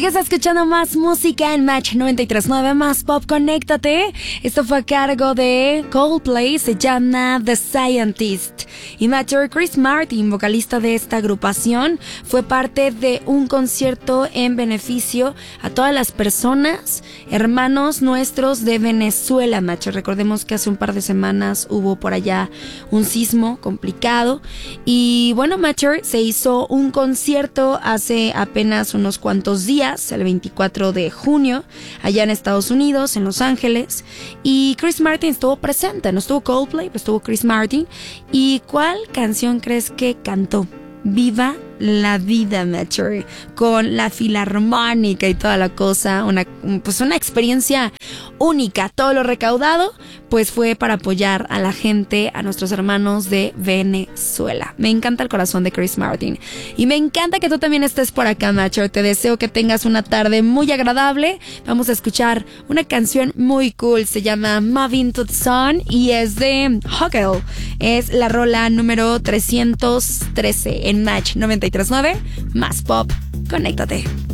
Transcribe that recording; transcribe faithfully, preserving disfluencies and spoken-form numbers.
Sigues escuchando más música en Match noventa y tres punto nueve, más pop, conéctate. Esto fue a cargo de Coldplay, se llama The Scientist. Y Matter, Chris Martin, vocalista de esta agrupación, fue parte de un concierto en beneficio a todas las personas, hermanos nuestros de Venezuela, Macho. Recordemos que hace un par de semanas hubo por allá un sismo complicado. Y bueno, Matter, se hizo un concierto hace apenas unos cuantos días, el veinticuatro de junio, allá en Estados Unidos, en Los Ángeles. Y Chris Martin estuvo presente, no estuvo Coldplay, pero estuvo Chris Martin. ¿Y cuál canción crees que cantó? Viva la vida, Mature, con la filarmónica y toda la cosa, una, pues una experiencia única. Todo lo recaudado pues fue para apoyar a la gente, a nuestros hermanos de Venezuela. Me encanta el corazón de Chris Martin y me encanta que tú también estés por acá, Mature. Te deseo que tengas una tarde muy agradable. Vamos a escuchar una canción muy cool, se llama Moving to the Sun y es de Huggle. Es la rola número trescientos trece en Match noventa y tres punto nueve, más pop, conéctate.